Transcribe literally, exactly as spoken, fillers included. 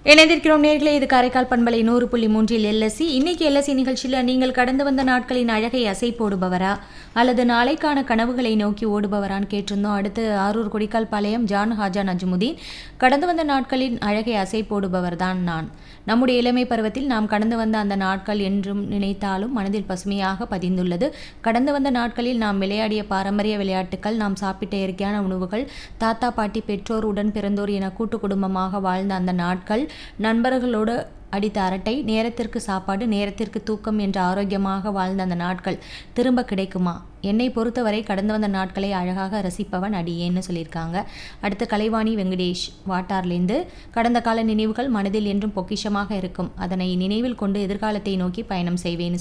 இணைந்திருக்கிறோம் நேர்களே. இது காரைக்கால் பண்பலை நூறு புள்ளி மூன்றில் எல்எஸ்சி. இன்னைக்கு எல்எஸ்சி நிகழ்ச்சியில் நீங்கள் கடந்து வந்த நாட்களின் அழகை அசை போடுபவரா அல்லது நாளைக்கான கனவுகளை நோக்கி ஓடுபவரான்னு கேட்டிருந்தோம். அடுத்து ஆரூர் கொடிக்கால் பாளையம் ஜான் ஹாஜா நஜ்முதீன். கடந்து வந்த நாட்களின் அழகை அசை போடுபவர் தான் நான். நம்முடைய இளமை பருவத்தில் நாம் கடந்து வந்த அந்த நாட்கள் என்றும் நினைத்தாலும் மனதில் பசுமையாக பதிந்துள்ளது. கடந்து வந்த நாட்களில் நாம் விளையாடிய பாரம்பரிய விளையாட்டுக்கள், நாம் சாப்பிட்ட இயற்கையான உணவுகள், தாத்தா பாட்டி பெற்றோர் உடன் பிறந்தோர் என கூட்டு குடும்பமாக வாழ்ந்த அந்த நாட்கள், நண்பர்களோடு அடித்த அரட்டை, நேரத்திற்கு சாப்பாடு நேரத்திற்கு தூக்கம் என்ற ஆரோக்கியமாக வாழ்ந்த அந்த நாட்கள் திரும்ப கிடைக்குமா? என்னை பொறுத்தவரை கடந்து வந்த நாட்களை அழகாக ரசிப்பவன் அடியேன்னு சொல்லியிருக்காங்க. அடுத்து கலைவாணி வெங்கடேஷ் வாட்டார்லேருந்து, கடந்த கால நினைவுகள் மனதில் என்றும் பொக்கிஷமாக இருக்கும். அதனை நினைவில் கொண்டு எதிர்காலத்தை நோக்கி பயணம் செய்வேன்னு